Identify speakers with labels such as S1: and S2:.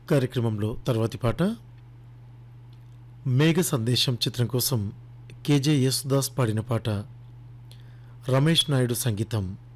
S1: కార్యక్రమంలో తర్వాతి పాట మేఘ సందేశం చిత్రం కోసం కేజే యేసుదాస్ పాడిన పాట, రమేష్ నాయుడు సంగీతం.